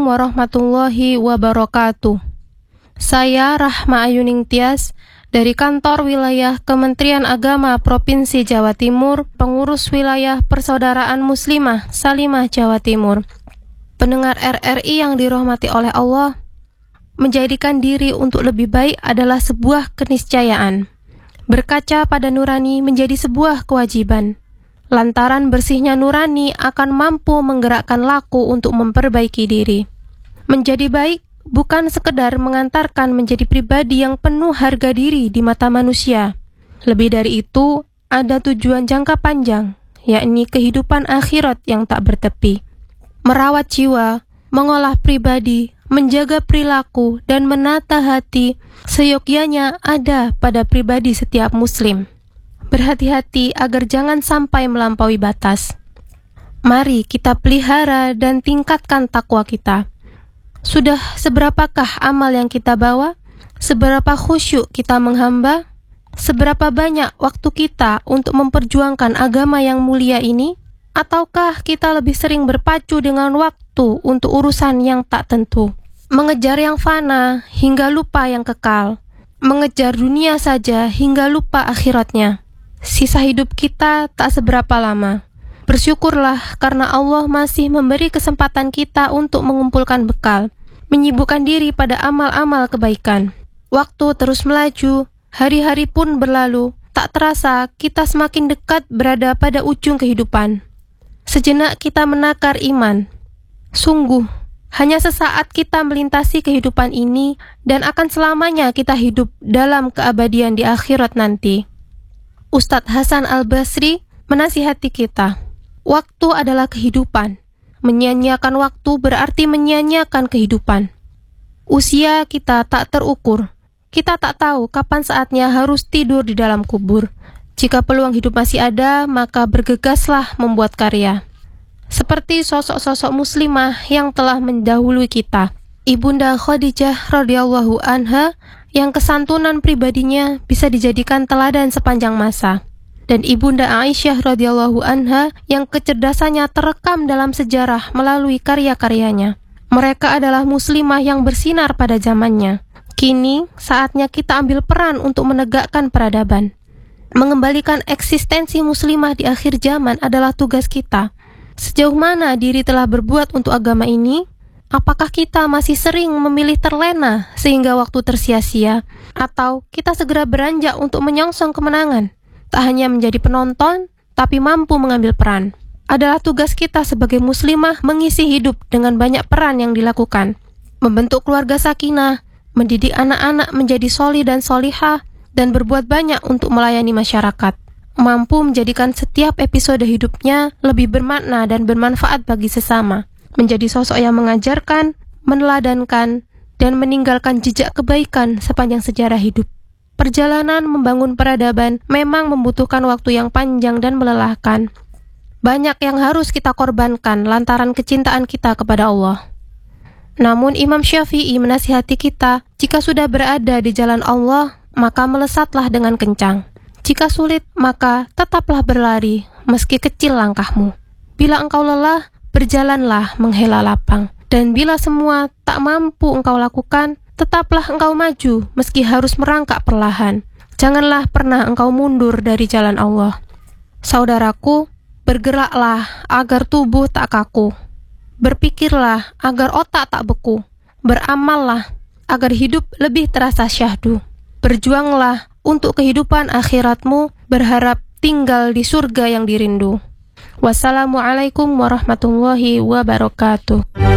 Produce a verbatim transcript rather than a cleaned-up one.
warahmatullahi wabarakatuh. Saya Rahma Ayuning Tias dari Kantor Wilayah Kementerian Agama Provinsi Jawa Timur, Pengurus Wilayah Persaudaraan Muslimah Salimah Jawa Timur. Pendengar R R I yang dirahmati oleh Allah, menjadikan diri untuk lebih baik adalah sebuah keniscayaan. Berkaca pada nurani menjadi sebuah kewajiban. Lantaran bersihnya nurani akan mampu menggerakkan laku untuk memperbaiki diri. Menjadi baik bukan sekedar mengantarkan menjadi pribadi yang penuh harga diri di mata manusia. Lebih dari itu, ada tujuan jangka panjang, yakni kehidupan akhirat yang tak bertepi. Merawat jiwa, mengolah pribadi, menjaga perilaku, dan menata hati seyogyanya ada pada pribadi setiap muslim. Berhati-hati agar jangan sampai melampaui batas. Mari kita pelihara dan tingkatkan takwa kita. Sudah seberapakah amal yang kita bawa? Seberapa khusyuk kita menghamba? Seberapa banyak waktu kita untuk memperjuangkan agama yang mulia ini? Ataukah kita lebih sering berpacu dengan waktu untuk urusan yang tak tentu? Mengejar yang fana hingga lupa yang kekal. Mengejar dunia saja hingga lupa akhiratnya. Sisa hidup kita tak seberapa lama. Bersyukurlah karena Allah masih memberi kesempatan kita untuk mengumpulkan bekal, menyibukkan diri pada amal-amal kebaikan. Waktu terus melaju, hari-hari pun berlalu, tak terasa kita semakin dekat berada pada ujung kehidupan. Sejenak kita menakar iman. Sungguh, hanya sesaat kita melintasi kehidupan ini dan akan selamanya kita hidup dalam keabadian di akhirat nanti. Ustadz Hasan Al-Basri menasihati kita, waktu adalah kehidupan. Menyia-nyiakan waktu berarti menyia-nyiakan kehidupan. Usia kita tak terukur. Kita tak tahu kapan saatnya harus tidur di dalam kubur. Jika peluang hidup masih ada, maka bergegaslah membuat karya. Seperti sosok-sosok muslimah yang telah mendahului kita. Ibunda Khadijah radhiyallahu anha yang kesantunan pribadinya bisa dijadikan teladan sepanjang masa. Dan Ibunda Aisyah radhiyallahu anha yang kecerdasannya terekam dalam sejarah melalui karya-karyanya. Mereka adalah muslimah yang bersinar pada zamannya. Kini, saatnya kita ambil peran untuk menegakkan peradaban. Mengembalikan eksistensi muslimah di akhir zaman adalah tugas kita. Sejauh mana diri telah berbuat untuk agama ini? Apakah kita masih sering memilih terlena sehingga waktu tersia-sia? Atau kita segera beranjak untuk menyongsong kemenangan? Tak hanya menjadi penonton, tapi mampu mengambil peran. Adalah tugas kita sebagai muslimah mengisi hidup dengan banyak peran yang dilakukan. Membentuk keluarga sakinah, mendidik anak-anak menjadi solih dan solihah, dan berbuat banyak untuk melayani masyarakat. Mampu menjadikan setiap episode hidupnya lebih bermakna dan bermanfaat bagi sesama. Menjadi sosok yang mengajarkan, meneladankan, dan meninggalkan jejak kebaikan sepanjang sejarah hidup. Perjalanan membangun peradaban memang membutuhkan waktu yang panjang dan melelahkan. Banyak yang harus kita korbankan lantaran kecintaan kita kepada Allah. Namun Imam Syafi'i menasihati kita, jika sudah berada di jalan Allah, maka melesatlah dengan kencang. Jika sulit, maka tetaplah berlari, meski kecil langkahmu. Bila engkau lelah, berjalanlah menghela lapang. Dan bila semua tak mampu engkau lakukan, tetaplah engkau maju meski harus merangkak perlahan. Janganlah pernah engkau mundur dari jalan Allah. Saudaraku, bergeraklah agar tubuh tak kaku. Berpikirlah agar otak tak beku. Beramallah agar hidup lebih terasa syahdu. Berjuanglah untuk kehidupan akhiratmu, berharap tinggal di surga yang dirindu. Wassalamualaikum warahmatullahi wabarakatuh.